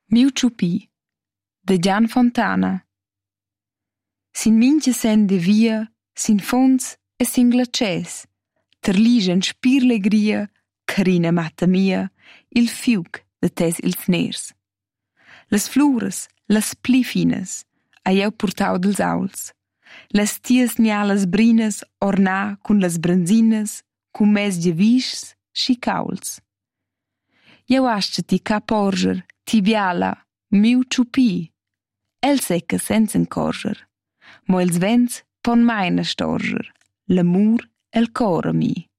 Miu ciupi, de Gian Fontana. Sin mintga sen de via, sin fonds e sin glacès, terligen spir legria, carina matta mia, il fiug de tes ils ners. Las fluras, las pli finas, hai jeu purtau dils auls. Las tias nialas brinas ornà cun las branzinas, cun mes giavischs schi cauls. Jeu astga-ti ca porscher, ti biala, miu ciupi. El secca senza encorscher, mo ils vents pon maina storscher, l'amur el cor a mi.